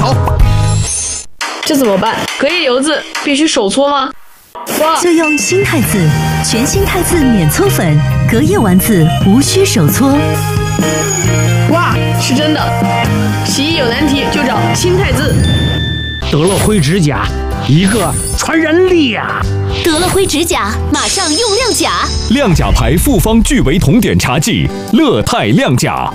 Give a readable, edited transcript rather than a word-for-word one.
好。 这怎么办？隔夜油渍必须手搓吗？哇！ 就用新汰渍，全新汰渍免搓粉，隔夜丸子无需手搓。 哇，是真的！洗衣有难题就找新汰渍。 得了灰指甲，一个传染力啊！ 得了灰指甲，马上用亮甲。 亮甲牌复方聚维酮碘茶剂，乐泰亮甲。